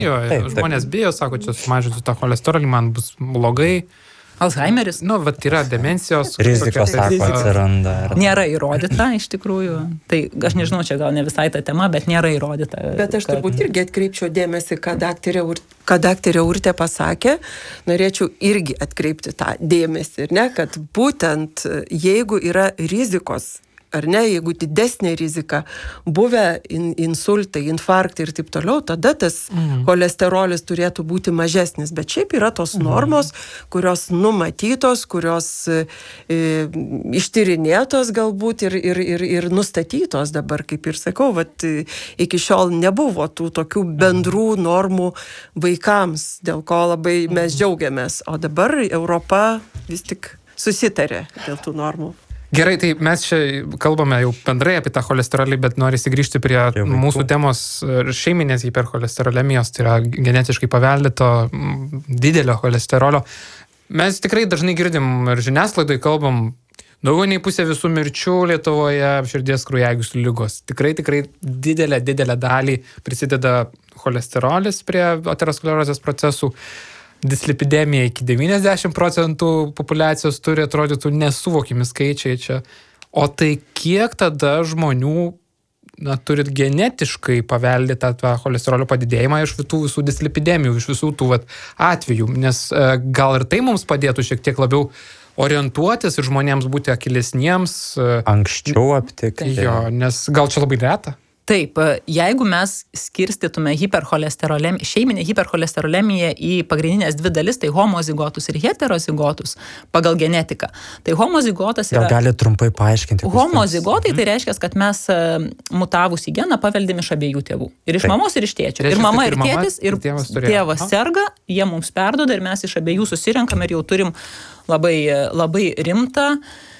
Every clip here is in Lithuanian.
Jo, žmonės bijo, sako, čia sumažinsiu tą cholesterolį, man bus blogai. Alzheimeris. Vat yra demencijos. Rizikos, sako, atsiranda. Nėra įrodyta, iš tikrųjų. Tai aš nežinau, čia gal ne visai ta tema, bet nėra įrodyta. Bet aš turbūt irgi atkreipčiau dėmesį, ką daktarė Urtė pasakė. Norėčiau irgi atkreipti tą dėmesį, ne, kad būtent jeigu yra rizikos, ar ne, jeigu didesnė rizika, buvę insultai, infarktai ir taip toliau, tada tas cholesterolis turėtų būti mažesnis. Bet šiaip yra tos normos, kurios numatytos, kurios ištyrinėtos galbūt ir nustatytos dabar, kaip ir sakau, iki šiol nebuvo tų tokių bendrų normų vaikams, dėl ko labai mes džiaugiamės. O dabar Europa vis tik susitarė dėl tų normų. Gerai, tai mes čia kalbame jau bendrai apie tą cholesterolį, bet norisi grįžti prie mūsų temos šeiminės hipercholesterolemijos, tai yra genetiškai paveldėto didelio cholesterolio. Mes tikrai dažnai girdim ir žiniasklaidai kalbam, daugiau nei pusė visų mirčių Lietuvoje širdies kraujagyslių ligos. Tikrai didelę dalį prisideda cholesterolis prie aterosklerozės procesų. Dislipidemija iki 90% populiacijos turi, atrodytų nesuvokimi skaičiai čia. O tai kiek tada žmonių turit genetiškai paveldėtą tą cholesterolio padidėjimą iš visų dislipidemijų, iš visų tų atvejų? Nes gal ir tai mums padėtų šiek tiek labiau orientuotis ir žmonėms būti akylesniems. Anksčiau aptikti. Jo, nes gal čia labai reta? Taip, jeigu mes skirstytume šeiminę hipercholesterolemiją į pagrindinės dvi dalis, tai homozigotus ir heterozigotus pagal genetiką. Tai homozigotas yra... Gal gali trumpai paaiškinti? Homozigotai tai reiškia, kad mes mutavusį geną paveldim iš abiejų tėvų. Ir iš mamos, ir iš tėčio. Ir mama, ir tėtis, ir tėvas serga, jie mums perduoda ir mes iš abiejų susirenkam ir jau turim labai rimtą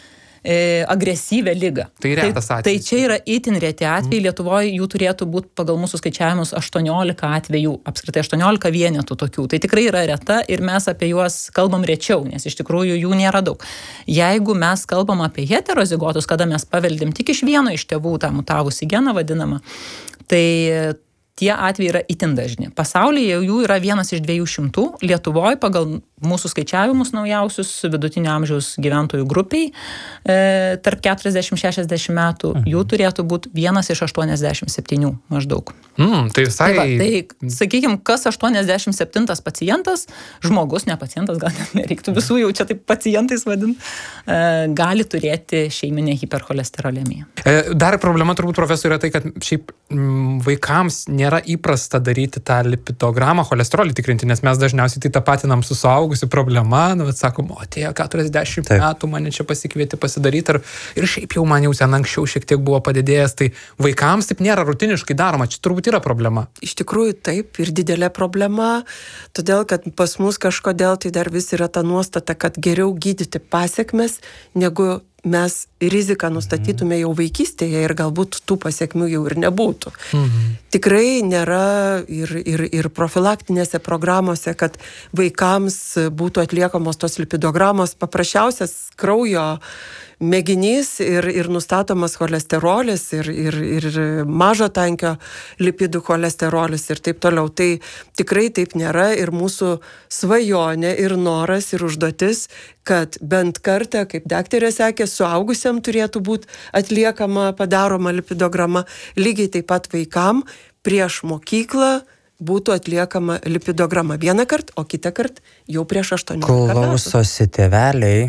agresyvę ligą. Tai retas atvejis. Tai čia yra itin reti atvejai. Lietuvoje jų turėtų būti pagal mūsų skaičiavimus 18 atvejų, apskritai 18 vienetų tokių. Tai tikrai yra reta ir mes apie juos kalbam rečiau, nes iš tikrųjų jų nėra daug. Jeigu mes kalbam apie heterozigotus, kada mes paveldim tik iš vieno iš tėvų tą mutavusį geną vadinamą, tai tie atvejai yra itin dažni. Pasaulyje jų yra 1 iš 200. Lietuvoje pagal mūsų skaičiavimus naujausius vidutinio amžiaus gyventojų grupiai tarp 40-60 metų jų turėtų būti 1 iš 87 maždaug. Tai visai... Tai sakykime, kas 87 pacientas, žmogus, ne pacientas, gal net nereiktų visų jau čia taip pacientais vadinti, gali turėti šeiminę hipercholesterolemiją. Dar problema turbūt, profesorius, yra tai, kad šiaip vaikams nėra įprasta daryti tą lipidogramą, cholesterolį tikrinti, nes mes dažniausiai tai tapatinam su suaugusiu problema, sakom, atėjo 40 metų, mane čia pasikvieti pasidaryti ir šiaip jau man jau ten anksčiau šiek tiek buvo padidėjęs, tai vaikams taip nėra rutiniškai daroma, čia turbūt yra problema. Iš tikrųjų taip ir didelė problema, todėl kad pas mus kažkodėl tai dar vis yra ta nuostata, kad geriau gydyti pasekmes, negu mes riziką nustatytume jau vaikystėje ir galbūt tų pasiekmių jau ir nebūtų. Tikrai nėra ir profilaktinėse programuose, kad vaikams būtų atliekamos tos lipidogramos, paprasčiausias kraujo mėginys ir nustatomas cholesterolis ir mažo tankio lipidų cholesterolis ir taip toliau. Tai tikrai taip nėra ir mūsų svajonė ir noras ir užduotis, kad bent kartą, kaip daktarė sakė, suaugusiam turėtų būti atliekama, padaroma lipidograma, lygiai taip pat vaikam prieš mokyklą būtų atliekama lipidograma vieną kartą, o kitą kartą jau prieš 18 metų. Klausosi tėveliai,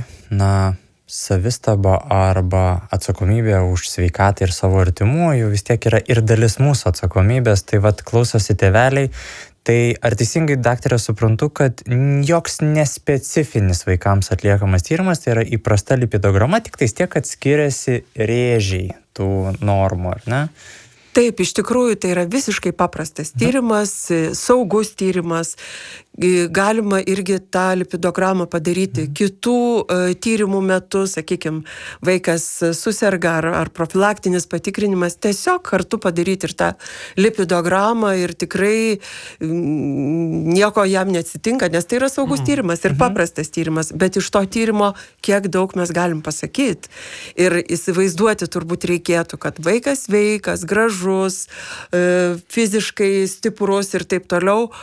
savistaba arba atsakomybė už sveikatą ir savo artimųjų vis tiek yra ir dalis mūsų atsakomybės, tai klausosi tėveliai. Tai ar teisingai, daktarė, suprantu, kad joks nespecifinis vaikams atliekamas tyrimas, tai yra įprasta lipidograma, tik tais tiek, kad skiriasi rėžiai tų normų, ar ne? Taip, iš tikrųjų tai yra visiškai paprastas tyrimas, saugus tyrimas. Galima irgi tą lipidogramą padaryti kitų tyrimų metu, sakykime, vaikas suserga ar profilaktinis patikrinimas, tiesiog kartu padaryti ir tą lipidogramą ir tikrai nieko jam neatsitinka, nes tai yra saugus tyrimas ir paprastas tyrimas, bet iš to tyrimo kiek daug mes galim pasakyti. Ir įsivaizduoti turbūt reikėtų, kad vaikas sveikas, gražus, fiziškai stiprus ir taip toliau,